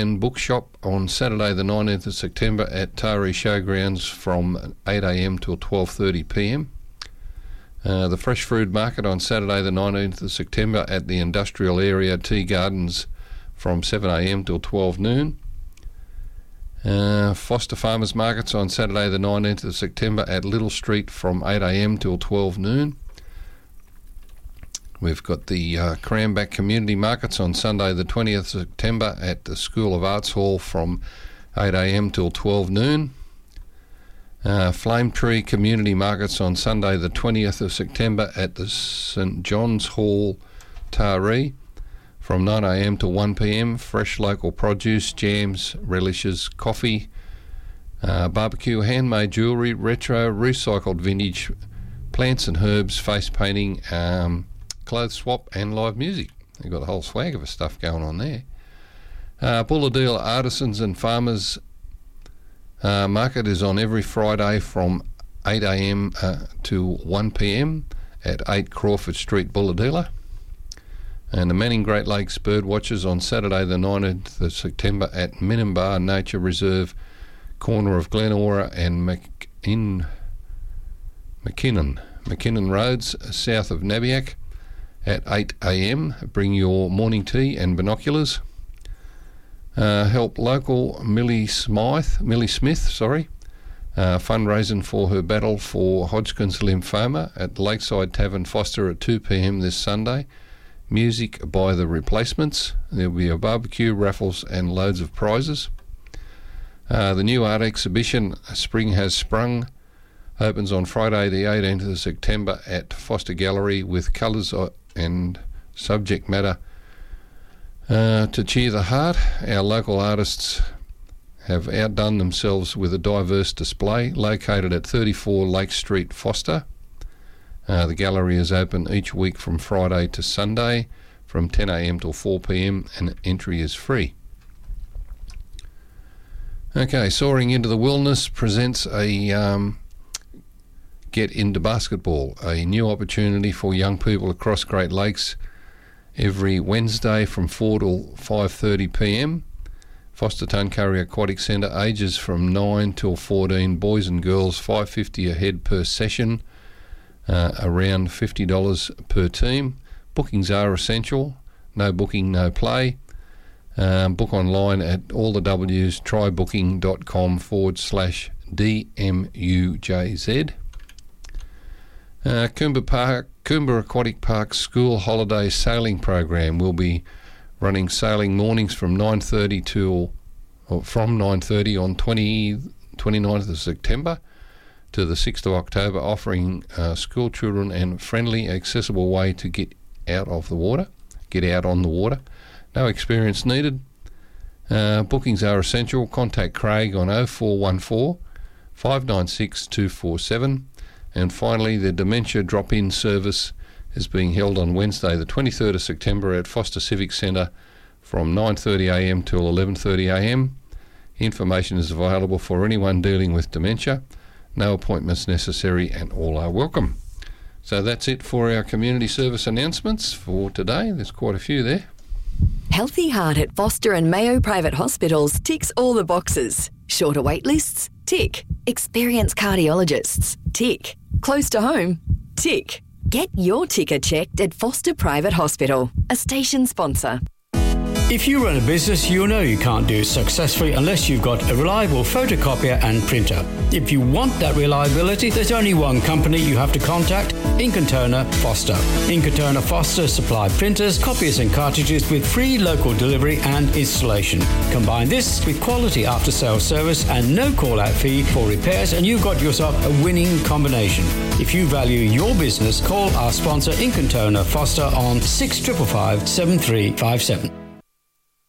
and bookshop on Saturday the 19th of September at Taree Showgrounds from 8am till 12:30pm. The Fresh Food Market on Saturday the 19th of September at the Industrial Area Tea Gardens from 7am till 12 noon. Foster Farmers Markets on Saturday the 19th of September at Little Street from 8am till 12 noon. We've got the Cranback Community Markets on Sunday the 20th of September at the School of Arts Hall from 8am till 12 noon. Flame Tree Community Markets on Sunday the 20th of September at the St John's Hall, Taree from 9am to 1pm. Fresh local produce, jams, relishes, coffee, barbecue, handmade jewellery, retro, recycled vintage, plants and herbs, face painting, clothes swap and live music. They've got a whole swag of stuff going on there. Bulladeel Artisans and Farmers Market is on every Friday from 8am to 1pm at 8 Crawford Street, Bulladela. And the Manning Great Lakes Bird Watchers on Saturday the 19th of September at Minimbar Nature Reserve, corner of Glenora and McKinnon Roads, south of Nabiac, at 8am. Bring your morning tea and binoculars. Help local Millie Smith, fundraising for her battle for Hodgkin's lymphoma at Lakeside Tavern Foster at 2pm this Sunday. Music by The Replacements. There'll be a barbecue, raffles and loads of prizes. The new art exhibition, Spring Has Sprung, opens on Friday the 18th of September at Foster Gallery with colours and subject matter to cheer the heart. Our local artists have outdone themselves with a diverse display located at 34 Lake Street, Foster. The gallery is open each week from Friday to Sunday from 10am till 4pm and entry is free. Okay, Soaring Into the Wilderness presents a Get Into Basketball, a new opportunity for young people across Great Lakes every Wednesday from 4 till 5:30pm. Foster Tuncurry Aquatic Centre, ages from 9 till 14, boys and girls, $5.50 a head per session, around $50 per team. Bookings are essential. No booking, no play. Book online at all the W's, trybooking.com/DMUJZ. Coombe Aquatic Park School Holiday Sailing Program will be running sailing mornings from 9:30 on 29th of September to the 6th of October, offering school children a friendly, accessible way to get out on the water. No experience needed. Bookings are essential. Contact Craig on 0414 596 247. And finally, the Dementia Drop-In Service is being held on Wednesday the 23rd of September at Foster Civic Centre from 9:30am till 11:30am. Information is available for anyone dealing with dementia. No appointments necessary and all are welcome. So that's it for our community service announcements for today. There's quite a few there. Healthy Heart at Foster and Mayo Private Hospitals ticks all the boxes. Shorter wait lists? Tick. Experienced cardiologists? Tick. Close to home? Tick. Get your ticker checked at Foster Private Hospital, a station sponsor. If you run a business, you know you can't do it successfully unless you've got a reliable photocopier and printer. If you want that reliability, there's only one company you have to contact, Ink & Toner Foster. Ink & Toner Foster supply printers, copiers and cartridges with free local delivery and installation. Combine this with quality after-sales service and no call-out fee for repairs and you've got yourself a winning combination. If you value your business, call our sponsor Ink & Toner Foster on 6555 7357.